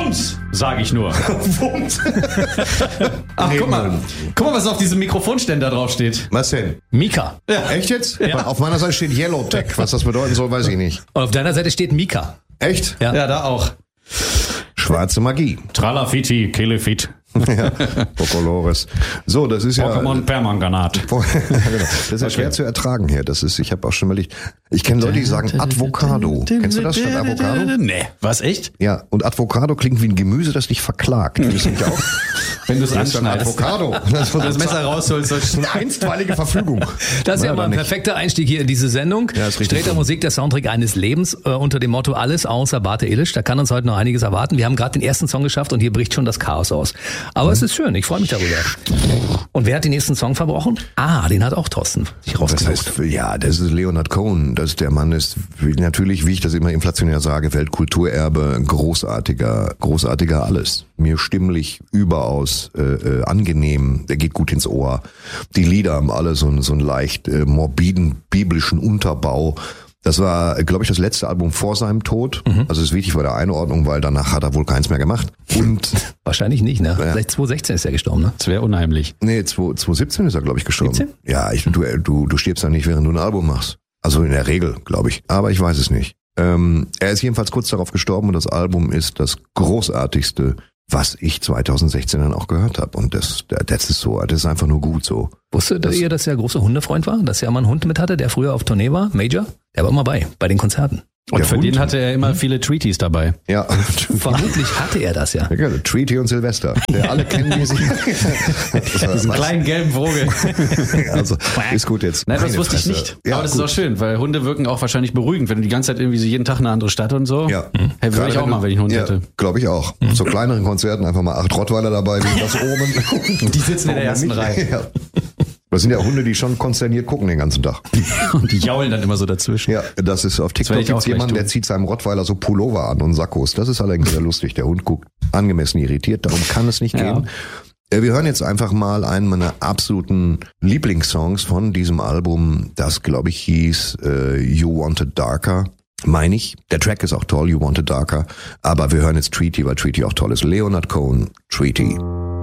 Wumms, sage ich nur. Wumms. Ach, guck mal, was auf diesem Mikrofonständer draufsteht. Was denn? Mika. Ja. Echt jetzt? Ja. Auf meiner Seite steht Yellowtech. Was das bedeuten soll, weiß ich nicht. Und auf deiner Seite steht Mika. Echt? Ja. Ja, da auch. Schwarze Magie. Tralafiti, Kelefit. Ja. Pocolores. So, das ist ja... Pokémon Permanganat. Ja, genau. Das ist ja schwer zu ertragen hier. Ich habe auch schon überlegt. Ich kenne Leute, die sagen Advocado. Kennst du das statt Avocado? Nee. Was, echt? Ja, und Avocado klingt wie ein Gemüse, das dich verklagt. Findest du nicht auch? Wenn du es Das ist ein anschneidest. Avocado. Das Messer rausholst, sollst So eine einstweilige Verfügung. Das ist ja Na, mal dann ein nicht. perfekter Einstieg hier in diese Sendung. Ja, ist richtig Streter so. Musik, der Soundtrack eines Lebens, unter dem Motto alles außer Bate Illisch. Da kann uns heute noch einiges erwarten. Wir haben gerade den ersten Song geschafft und hier bricht schon das Chaos aus. Aber es ist schön, ich freue mich darüber. Und wer hat den nächsten Song verbrochen? Den hat auch Thorsten sich Das rausgesucht. heißt, ja, das ist Leonard Cohen. Der Mann ist natürlich, wie ich das immer inflationär sage, Weltkulturerbe, großartiger alles. Mir stimmlich überaus angenehm. Der geht gut ins Ohr. Die Lieder haben alle so einen leicht morbiden biblischen Unterbau. Das war, glaube ich, das letzte Album vor seinem Tod. Also das ist wichtig bei der Einordnung, weil danach hat er wohl keins mehr gemacht. Und Wahrscheinlich nicht, ne? Vielleicht 2016 ist er gestorben, ne? Das wäre unheimlich. nee, 2017 ist er, glaube ich, gestorben. 17? Ja, du stirbst ja nicht, während du ein Album machst. Also in der Regel, glaube ich. Aber ich weiß es nicht. Er ist jedenfalls kurz darauf gestorben und das Album ist das großartigste, was ich 2016 dann auch gehört habe. Und das ist so, das ist einfach nur gut so. Wusstet ihr, dass er ein großer Hundefreund war? Dass er mal einen Hund mit hatte, der früher auf Tournee war? Major? Der war immer bei den Konzerten. Und Der für Hund? den hatte er immer viele Treaties dabei. Ja. Vermutlich hatte er das ja. Ja, Treaty und Silvester. Der alle kennen die sich. Diesen kleinen gelben Vogel. Also, ist gut jetzt. Nein, das Meine wusste ich Fresse. nicht. Ja, Aber das gut. ist auch schön, weil Hunde wirken auch wahrscheinlich beruhigend, wenn du die ganze Zeit irgendwie so jeden Tag eine andere Stadt und so. Ja. Hey, würde ich auch mal, wenn ich einen Hund hätte. Glaube ich auch. So kleineren Konzerten einfach mal 8 Rottweiler dabei, wie das oben. Die sitzen in der Warum ersten nicht? Reihe. Ja. Das sind ja Hunde, die schon konsterniert gucken den ganzen Tag. Und die jaulen dann immer so dazwischen. Ja, das ist auf TikTok werde ich auch gibt's jemanden, gleich der tun. zieht seinem Rottweiler so Pullover an und Sakkos. Das ist allerdings sehr lustig. Der Hund guckt angemessen irritiert, darum kann es nicht Ja. gehen. Wir hören jetzt einfach mal einen meiner absoluten Lieblingssongs von diesem Album, das glaube ich hieß You Wanted Darker. Meine ich. Der Track ist auch toll, You Wanted Darker. Aber wir hören jetzt Treaty, weil Treaty auch toll ist. Leonard Cohen, Treaty.